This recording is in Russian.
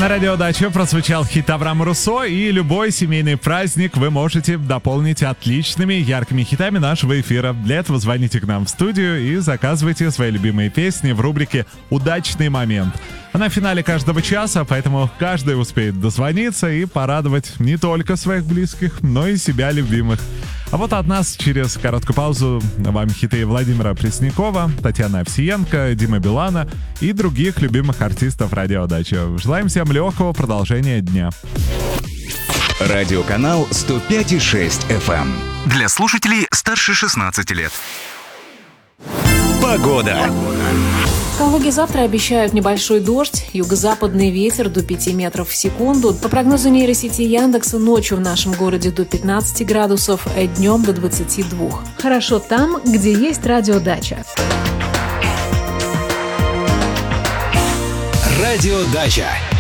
На радиодаче прозвучал хит Авраама Руссо, и любой семейный праздник вы можете дополнить отличными, яркими хитами нашего эфира. Для этого звоните к нам в студию и заказывайте свои любимые песни в рубрике «Удачный момент». Она в финале каждого часа, поэтому каждый успеет дозвониться и порадовать не только своих близких, но и себя любимых. А вот от нас через короткую паузу вам хиты Владимира Преснякова, Татьяны Овсиенко, Димы Билана и других любимых артистов радиодачи. Желаем всем легкого продолжения дня. Радиоканал 105,6 FM. Для слушателей старше 16 лет. Погода. В Калуге завтра обещают небольшой дождь, юго-западный ветер до 5 метров в секунду. По прогнозу нейросети Яндекса, ночью в нашем городе до 15 градусов, а днем до 22. Хорошо там, где есть радиодача. Радиодача.